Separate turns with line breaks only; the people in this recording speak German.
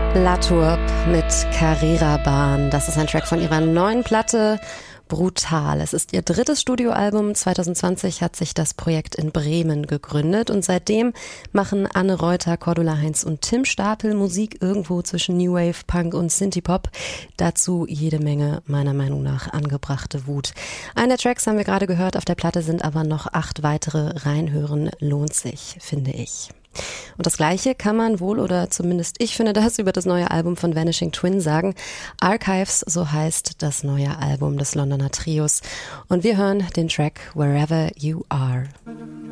Latourp mit Carrera-Bahn. Das ist ein Track von ihrer neuen Platte Brutal. Es ist ihr drittes Studioalbum. 2020 hat sich das Projekt in Bremen gegründet und seitdem machen Anne Reuter, Cordula Heinz und Tim Stapel Musik irgendwo zwischen New Wave, Punk und Synthie-Pop. Dazu jede Menge, meiner Meinung nach, angebrachte Wut. Einen der Tracks haben wir gerade gehört, auf der Platte sind aber noch 8 weitere. Reinhören lohnt sich, finde ich. Und das Gleiche kann man wohl, oder zumindest ich finde das, über das neue Album von Vanishing Twin sagen. Archives, so heißt das neue Album des Londoner Trios. Und wir hören den Track Wherever You Are.